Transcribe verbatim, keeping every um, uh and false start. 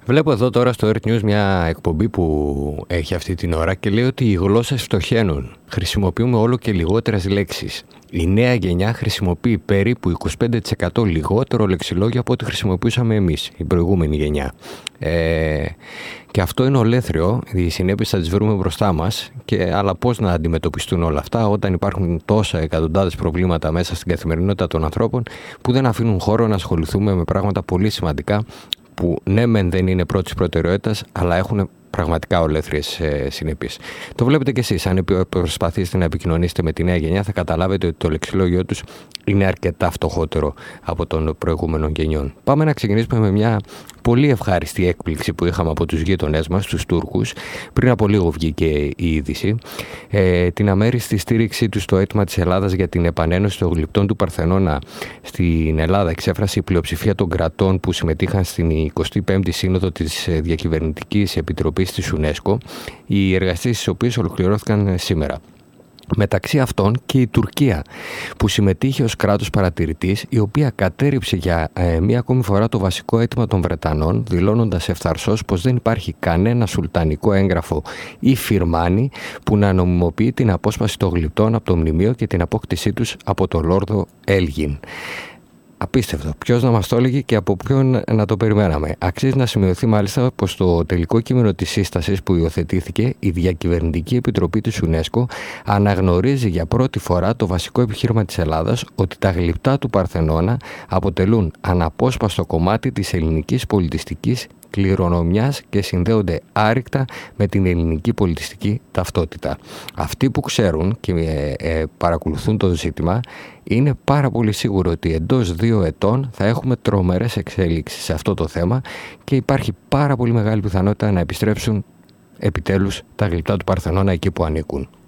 Βλέπω εδώ τώρα στο Earth News μια εκπομπή που έχει αυτή την ώρα και λέει ότι οι γλώσσες φτωχαίνουν. Χρησιμοποιούμε όλο και λιγότερες λέξεις. Η νέα γενιά χρησιμοποιεί περίπου είκοσι πέντε τοις εκατό λιγότερο λεξιλόγιο από ό,τι χρησιμοποιούσαμε εμείς, η προηγούμενη γενιά. Ε, και αυτό είναι ολέθριο, οι συνέπειες θα τις βρούμε μπροστά μας, και, αλλά πώς να αντιμετωπιστούν όλα αυτά όταν υπάρχουν τόσα εκατοντάδες προβλήματα μέσα στην καθημερινότητα των ανθρώπων που δεν αφήνουν χώρο να ασχοληθούμε με πράγματα πολύ σημαντικά που ναι μεν δεν είναι πρώτης προτεραιότητας, αλλά έχουν πραγματικά ολέθριες ε, συνέπειες. Το βλέπετε κι εσείς. Αν προσπαθήσετε να επικοινωνήσετε με τη νέα γενιά, θα καταλάβετε ότι το λεξιλόγιο τους είναι αρκετά φτωχότερο από των προηγούμενων γενιών. Πάμε να ξεκινήσουμε με μια πολύ ευχάριστη έκπληξη που είχαμε από τους γείτονές μας, τους Τούρκους. Πριν από λίγο βγήκε η είδηση. Ε, την αμέριστη στήριξή τους στο αίτημα της Ελλάδας για την επανένωση των γλυπτών του Παρθενώνα στην Ελλάδα εξέφρασε η πλειοψηφία των κρατών που συμμετείχαν στην εικοστή πέμπτη Σύνοδο της Διακυβερνητικής Επιτροπής της UNESCO, οι εργασίες τις οποίες ολοκληρώθηκαν σήμερα. Μεταξύ αυτών και η Τουρκία, που συμμετείχε ως κράτος παρατηρητής, η οποία κατέρριψε για ε, μία ακόμη φορά το βασικό αίτημα των Βρετανών, δηλώνοντας ευθαρσώς πως δεν υπάρχει κανένα σουλτανικό έγγραφο ή φιρμάνι που να νομιμοποιεί την απόσπαση των γλυπτών από το μνημείο και την απόκτησή τους από τον Λόρδο Έλγιν. Απίστευτο. Ποιος να μας το έλεγε και από ποιον να το περιμέναμε. Αξίζει να σημειωθεί μάλιστα πως στο τελικό κείμενο της σύστασης που υιοθετήθηκε, η Διακυβερνητική Επιτροπή της UNESCO αναγνωρίζει για πρώτη φορά το βασικό επιχείρημα της Ελλάδας, ότι τα γλυπτά του Παρθενώνα αποτελούν αναπόσπαστο κομμάτι της ελληνικής πολιτιστικής κληρονομιάς και συνδέονται άρρηκτα με την ελληνική πολιτιστική ταυτότητα. Αυτοί που ξέρουν και ε, ε, παρακολουθούν το ζήτημα είναι πάρα πολύ σίγουρο ότι εντός δύο ετών θα έχουμε τρομερές εξέλιξεις σε αυτό το θέμα και υπάρχει πάρα πολύ μεγάλη πιθανότητα να επιστρέψουν επιτέλους τα γλυπτά του Παρθενώνα εκεί που ανήκουν.